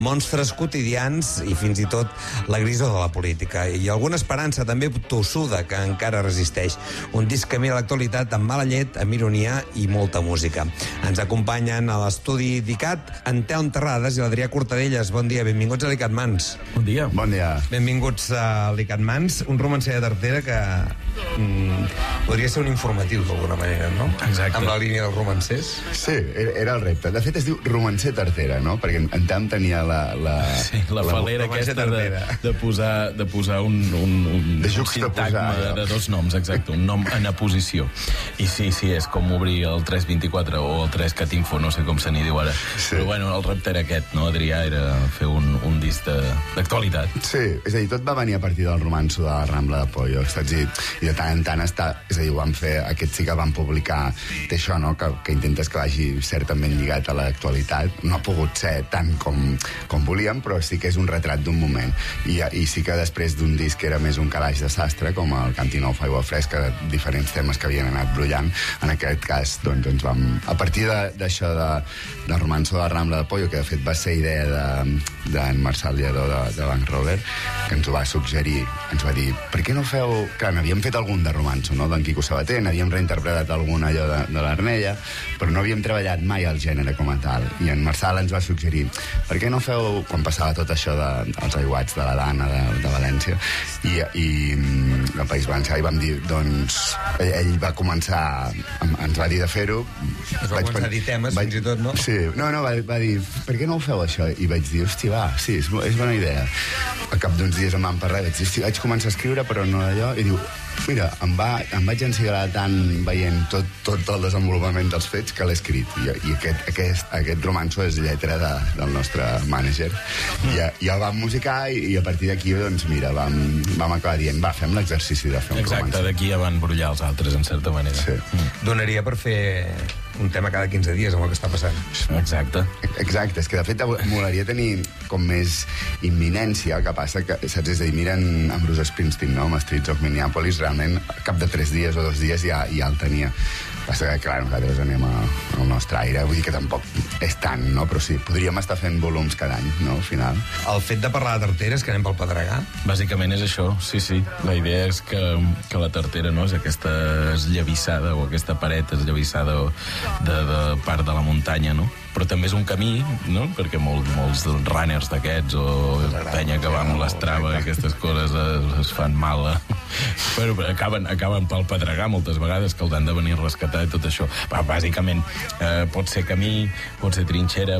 monstres quotidians i fins i tot la grisor de la política. I alguna esperança també tossuda que encara resisteix. Un disc que mira l'actualitat amb mala llet, amb ironia i molta música. Ens acompanyen a l'estudi d'ICAT en Telm Terrades i l'Adrià Cortadellas. Bon dia, benvinguts a l'ICAT Mans. Bon dia. Bon dia. Benvinguts a l'ICAT Mans, un romancer de Tartera que podria ser un informatiu d'alguna manera, no? Exacte. Amb la línia dels romancers. Sí, era el repte. De fet, es diu romancer Tartera, no? Perquè en Telm tenia la falera aquesta de posar un sintagma de dos noms, exacte, un nom en aposició. I sí, és com obrir el 324 o el 3 Catinfo, no sé com se n'hi diu ara. Sí. Però bueno, el repte era aquest, no, Adrià? Era fer un disc d'actualitat. Sí, és a dir, tot va venir a partir del romanço de la Rambla de Pollo, saps? I de tant en tant és a dir, ho vam fer, aquest sí que van publicar, té això, no?, que intentes que vagi certament lligat a l'actualitat. No ha pogut ser tant com volíem, però sí que és un retrat d'un moment. I sí que després d'un disc que era més un calaix de sastre, com el Cantinou fa aigua fresca, de diferents temes que havien anat brollant, en aquest cas, doncs, ens vam... A partir d'això de romanço de la Rambla de Pollo, que de fet va ser idea d'en Marçal Lledó de Bank Rover, que ens ho va suggerir, ens va dir, per què no feu... Clar, n'havíem fet algun de romanço, no?, d'en Quico Sabater, n'havíem reinterpretat algun allò de l'Arnella, però no havíem treballat mai el gènere com a tal. I en Marçal ens va suggerir, per què no feu, quan passava tot això dels aiguats de la Dana de València i del País Valencià, i vam dir, doncs, ell va començar, ens va dir de fer-ho. Es va començar a dir temes, fins i tot, no? Sí, va dir, per què no ho feu, això? I vaig dir, hosti, va, sí, és bona idea. Al cap d'uns dies em van parlar, vaig dir, hosti, vaig començar a escriure, però no d'allò, i diu, mira, em vaig encigalar tant veient tot el desenvolupament dels fets que l'he escrit. I aquest romanço és lletra del nostre mànager. I el vam musicar i a partir d'aquí, doncs, mira, vam acabar dient, va, fem l'exercici de fer un romanço. Exacte, d'aquí ja van brollar els altres, en certa manera. Sí. Donaria per fer un tema cada 15 dies amb el que està passant. Exacte. Exacte, és que de fet molaria tenir com més imminència, el que passa que, saps, és a dir, miren amb Bruce Springsteen, no?, amb Streets of Minneapolis, realment cap de 3 dies o 2 dies ja el tenia. Passa que, clar, nosaltres anem al nostre aire, vull dir que tampoc és tant, no?, però sí, podríem estar fent volums cada any, no?, al final. El fet de parlar de Tartera és que anem pel Pedregà? Bàsicament és això, sí. La idea és que la Tartera, no?, és aquesta esllavissada o aquesta paret esllavissada de part de la muntanya, no?, però també és un camí, no?, perquè molts runners d'aquests o penya que va amb l'estrava, aquestes coses es fan mal, però acaben pel Pedregà moltes vegades, que els han de venir a rescatar i tot això. Bàsicament pot ser camí, pot ser trinxera,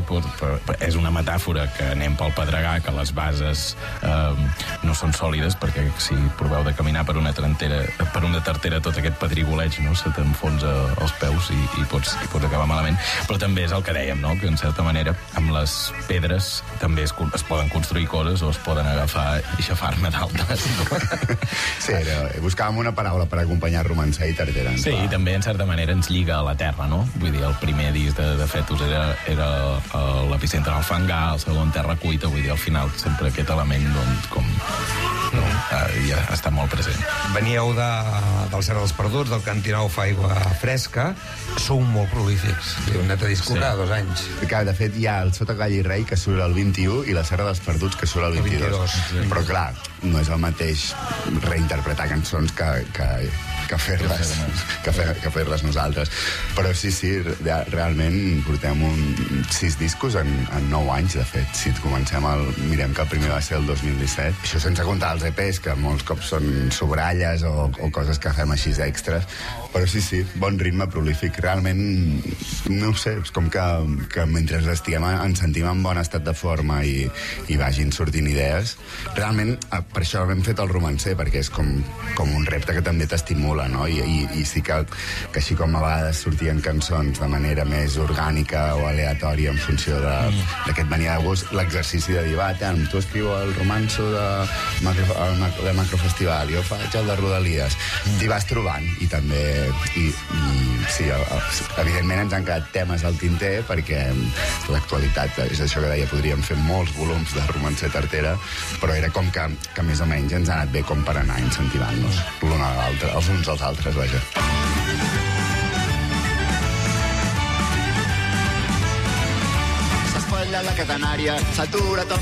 és una metàfora que anem pel Pedregà, que les bases no són sòlides, perquè si proveu de caminar per una tartera tot aquest pedrigoleig, no?, se t'enfonsa els peus i pots acabar malament. Però també és el que dèiem, no?, que en certa manera amb les pedres també es poden construir coses o es poden agafar i xafar-ne d'altres. Sí, buscàvem una paraula per acompanyar romancer i Tartera. Sí, i també en certa manera ens lliga a la terra, no? Vull dir, el primer disc de Fetus era l'epicentre del fangar, el segon terra cuita, vull dir, al final sempre aquest element ja està molt present. Veníeu del Serra dels Perduts, del Cantinou fa aigua fresca, sou molt prolífics. Heu anat a disco cada 2 anys. De fet, hi ha el Sota Gall i Rei, que surt el 21, i la Serra dels Perduts, que surt el 22. Però, clar, no és el mateix reinterpretar cançons que fer-les nosaltres. Però sí, realment portem 6 discos en 9 anys, de fet. Si mirem que el primer va ser el 2017. Això sense comptar els EPs, que molts cops són sobralles o coses que fem així extras. Però sí, bon ritme prolífic. Realment, no ho sé, és com que mentre ens sentim en bon estat de forma i vagin sortint idees. Realment, per això hem fet el romancer, perquè és com un repte que també t'estimula, no? I sí que així com a vegades sortien cançons de manera més orgànica o aleatòria en funció d'aquest venia de gust, l'exercici de dir, va, tu escriu el romanço de Macrofestival, jo faig el de Rodalies, t'hi vas trobant, i també sí, evidentment ens han quedat temes al tinter, perquè l'actualitat és això que deia, podríem fer molts volums de romancer Tartera, però era com que més o menys ens ha anat bé com per anar incentivant-nos l'un a l'altre, els uns als altres, vaja. la catenària, s'ha aturat el